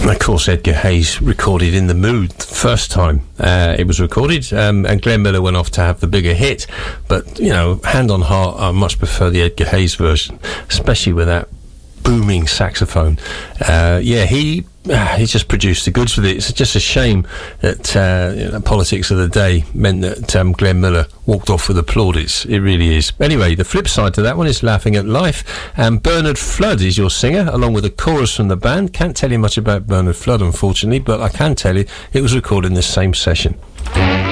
Of course, Edgar Hayes recorded In the Mood the first time it was recorded, and Glenn Miller went off to have the bigger hit. But, you know, hand on heart, I much prefer the Edgar Hayes version, especially with that booming saxophone. He just produced the goods with it. It's just a shame that the politics of the day meant that Glenn Miller walked off with the plaudits. It really is. Anyway, the flip side to that one is Laughing at Life, and Bernard Flood is your singer, along with a chorus from the band. Can't tell you much about Bernard Flood, unfortunately, but I can tell you it was recorded in the same session.